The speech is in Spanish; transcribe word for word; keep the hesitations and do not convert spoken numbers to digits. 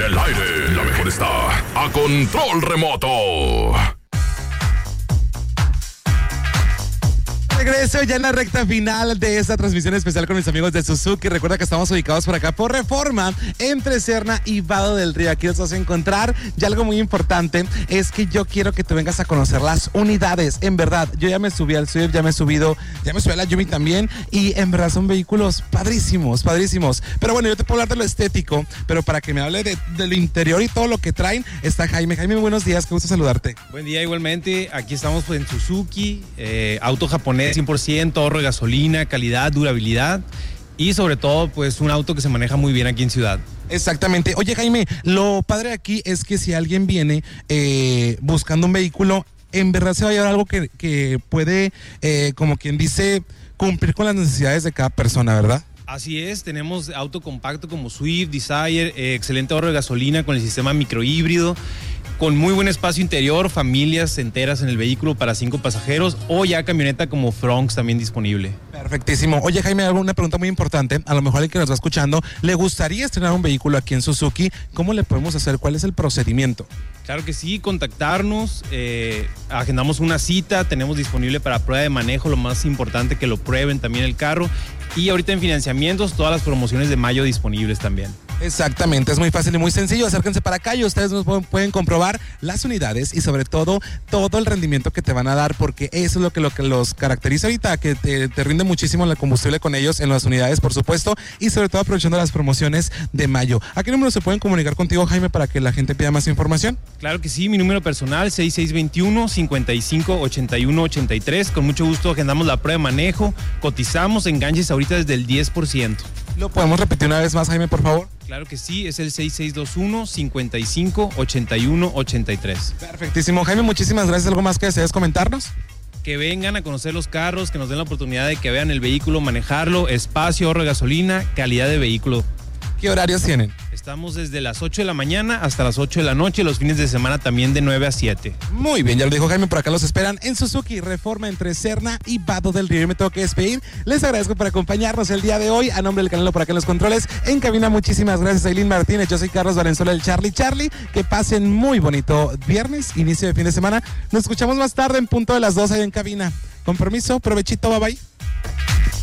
el aire, la mejor está a control remoto. Regreso ya en la recta final de esta transmisión especial con mis amigos de Suzuki. Recuerda que estamos ubicados por acá por Reforma, entre Serna y Vado del Río. Aquí los vas a encontrar. Y algo muy importante es que yo quiero que tú vengas a conocer las unidades. En verdad, yo ya me subí al Swift, ya me he subido, ya me subí a la Yumi también. Y en verdad son vehículos padrísimos, padrísimos. Pero bueno, yo te puedo hablar de lo estético, pero para que me hable de, de lo interior y todo lo que traen, está Jaime. Jaime, buenos días, qué gusto saludarte. Buen día, igualmente. Aquí estamos pues, en Suzuki, eh, auto japonés cien por ciento, ahorro de gasolina, calidad, durabilidad y sobre todo pues un auto que se maneja muy bien aquí en ciudad. Exactamente. Oye, Jaime, lo padre aquí es que si alguien viene eh, buscando un vehículo, en verdad se va a llevar algo que, que puede, eh, como quien dice, cumplir con las necesidades de cada persona, ¿verdad? Así es, tenemos auto compacto como Swift, Desire, eh, excelente ahorro de gasolina con el sistema microhíbrido, con muy buen espacio interior, familias enteras en el vehículo para cinco pasajeros o ya camioneta como Fronx también disponible. Perfectísimo. Oye, Jaime, hago una pregunta muy importante. A lo mejor el que nos va escuchando le gustaría estrenar un vehículo aquí en Suzuki. ¿Cómo le podemos hacer? ¿Cuál es el procedimiento? Claro que sí, contactarnos, eh, agendamos una cita, tenemos disponible para prueba de manejo, lo más importante que lo prueben también el carro y ahorita en financiamientos todas las promociones de mayo disponibles también. Exactamente, es muy fácil y muy sencillo. Acérquense para acá y ustedes nos pueden, pueden comprobar las unidades y sobre todo todo el rendimiento que te van a dar, porque eso es lo que, lo que los caracteriza ahorita, que te, te rinde muchísimo la combustible con ellos en las unidades, por supuesto, y sobre todo aprovechando las promociones de mayo. ¿A qué número se pueden comunicar contigo, Jaime, para que la gente pida más información? Claro que sí, mi número personal seis seis dos uno, cinco cinco, ocho uno ocho tres. Con mucho gusto agendamos la prueba de manejo, cotizamos enganches ahorita desde el diez por ciento. ¿Lo podemos repetir una vez más, Jaime, por favor? Claro que sí, es el seis seis dos uno, cinco cinco, ocho uno ocho tres. Perfectísimo. Jaime, muchísimas gracias. ¿Algo más que desees comentarnos? Que vengan a conocer los carros, que nos den la oportunidad de que vean el vehículo, manejarlo, espacio, ahorro de gasolina, calidad de vehículo. ¿Qué horarios tienen? Estamos desde las ocho de la mañana hasta las ocho de la noche, los fines de semana también de nueve a siete. Muy bien, ya lo dijo Jaime, por acá los esperan en Suzuki, Reforma entre Serna y Vado del Río. Yo me tengo que despedir. Les agradezco por acompañarnos el día de hoy. A nombre del canal por acá en los controles. En cabina, muchísimas gracias a Eileen Martínez. Yo soy Carlos Valenzuela, el Charlie Charlie. Que pasen muy bonito viernes, inicio de fin de semana. Nos escuchamos más tarde en punto de las dos ahí en cabina. Con permiso, provechito, bye bye.